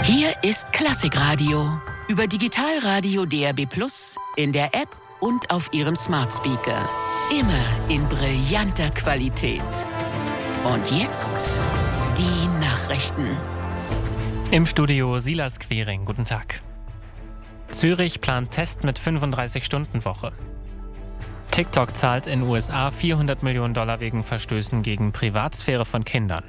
Hier ist Klassikradio. Über Digitalradio DAB+, in der App und auf Ihrem Smart Speaker. Immer in brillanter Qualität. Und jetzt die Nachrichten. Im Studio Silas Quiring. Guten Tag. Zürich plant Test mit 35-Stunden-Woche. TikTok zahlt in USA $400 Millionen wegen Verstößen gegen Privatsphäre von Kindern.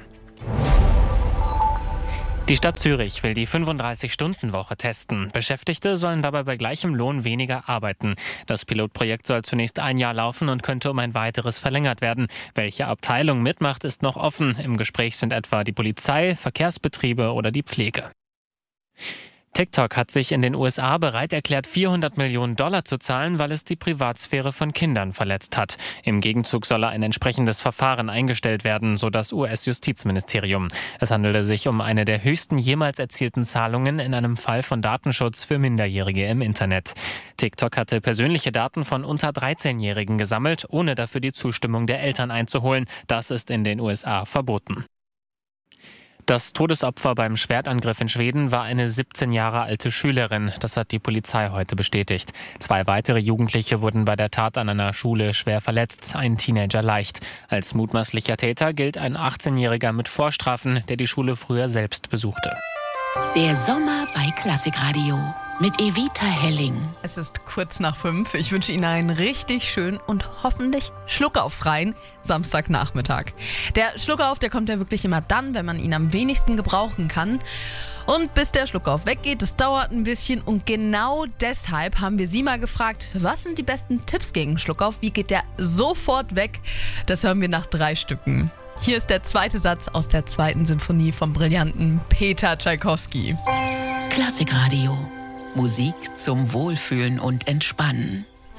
Die Stadt Zürich will die 35-Stunden-Woche testen. Beschäftigte sollen dabei bei gleichem Lohn weniger arbeiten. Das Pilotprojekt soll zunächst ein Jahr laufen und könnte um ein weiteres verlängert werden. Welche Abteilung mitmacht, ist noch offen. Im Gespräch sind etwa die Polizei, Verkehrsbetriebe oder die Pflege. TikTok hat sich in den USA bereit erklärt, $400 Millionen zu zahlen, weil es die Privatsphäre von Kindern verletzt hat. Im Gegenzug solle ein entsprechendes Verfahren eingestellt werden, so das US-Justizministerium. Es handelte sich um eine der höchsten jemals erzielten Zahlungen in einem Fall von Datenschutz für Minderjährige im Internet. TikTok hatte persönliche Daten von unter 13-Jährigen gesammelt, ohne dafür die Zustimmung der Eltern einzuholen. Das ist in den USA verboten. Das Todesopfer beim Schwertangriff in Schweden war eine 17 Jahre alte Schülerin. Das hat die Polizei heute bestätigt. 2 weitere Jugendliche wurden bei der Tat an einer Schule schwer verletzt, ein Teenager leicht. Als mutmaßlicher Täter gilt ein 18-Jähriger mit Vorstrafen, der die Schule früher selbst besuchte. Der Sommer bei Klassikradio mit Evita Helling. Es ist kurz nach 5. Ich wünsche Ihnen einen richtig schönen und hoffentlich schluckauffreien Samstagnachmittag. Der Schluckauf, der kommt ja wirklich immer dann, wenn man ihn am wenigsten gebrauchen kann. Und bis der Schluckauf weggeht, das dauert ein bisschen. Und genau deshalb haben wir Sie mal gefragt, was sind die besten Tipps gegen Schluckauf? Wie geht der sofort weg? Das hören wir nach 3 Stücken. Hier ist der zweite Satz aus der 2. Sinfonie vom brillanten Peter Tschaikowski. Klassikradio. Musik zum Wohlfühlen und Entspannen.